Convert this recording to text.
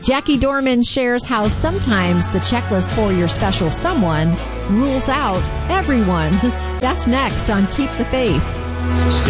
Jackie Dorman shares how sometimes the checklist for your special someone rules out everyone. That's next on Keep the Faith.